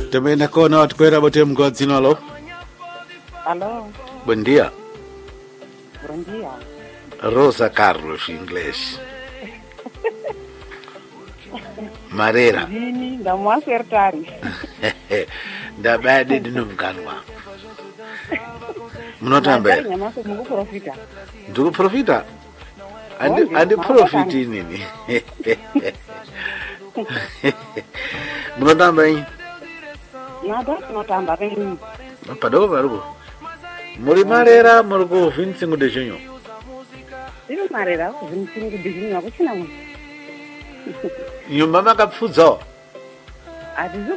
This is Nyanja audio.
Também na cona de coisa bater um godzinho alô. Alô, Bom dia. bom dia. Rosa Carlos, inglês. Mareira. Vini, da mwa acertari. Da badi de numkanwa. Mnotambe. Nyama ko mungu profita. Ndugu profita. Onde, Andi mama profiti nini. Mnotambe. Nada, no tamba bem. Padoko barugo. Muri Mareira, murugo 25 de junho. Iru marera, vini singu dijini wako china mu. Nyumba makapfudzo. Adizu